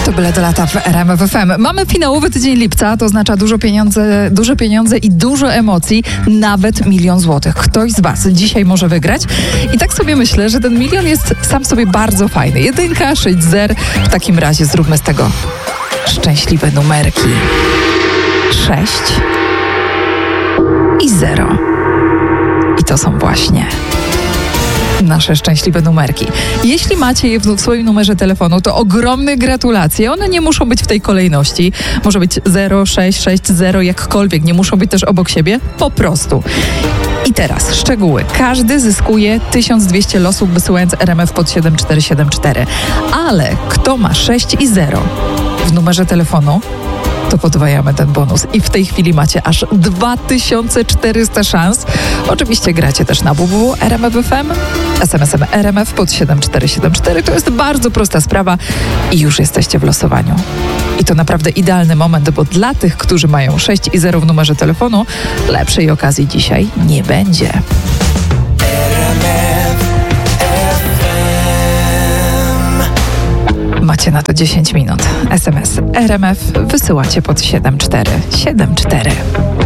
To byle do lata w RMF FM. Mamy finałowy tydzień lipca, to oznacza duże pieniądze i dużo emocji, nawet 1 000 000 złotych. Ktoś z was dzisiaj może wygrać. I tak sobie myślę, że ten 1 000 000 jest sam sobie bardzo fajny. 1, 6, 0. W takim razie zróbmy z tego szczęśliwe numerki. 6 i 0. I to są właśnie nasze szczęśliwe numerki. Jeśli macie je w swoim numerze telefonu, to ogromne gratulacje. One nie muszą być w tej kolejności. Może być 0, 6, 6, 0, jakkolwiek. Nie muszą być też obok siebie. Po prostu. I teraz szczegóły. Każdy zyskuje 1200 losów, wysyłając RMF pod 7474. Ale kto ma 6 i 0 w numerze telefonu, to podwajamy ten bonus. I w tej chwili macie aż 2400 szans. Oczywiście gracie też na www.rmf.fm, SMS-em RMF pod 7474. To jest bardzo prosta sprawa i już jesteście w losowaniu. I to naprawdę idealny moment, bo dla tych, którzy mają 6 i 0 w numerze telefonu, lepszej okazji dzisiaj nie będzie. Macie na to 10 minut. SMS RMF wysyłacie pod 7474.